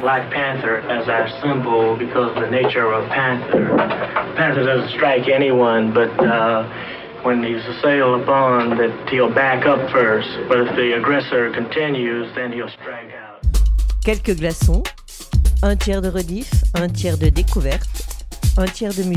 Black Panther as our symbol because of the nature of Panther. Panther doesn't strike anyone, but when he's assailed upon, that he'll back up first. But if the aggressor continues, then he'll strike out. Quelques glaçons, un tiers de rediff, un tiers de découverte, un tiers de musique.